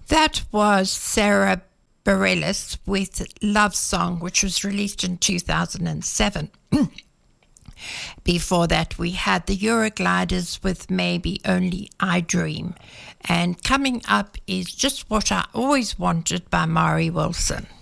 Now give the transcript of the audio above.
That was Sarah Bareilles with Love Song, which was released in 2007. Before that, we had the Eurogliders with Maybe Only I Dream. And coming up is Just What I Always Wanted by Mari Wilson.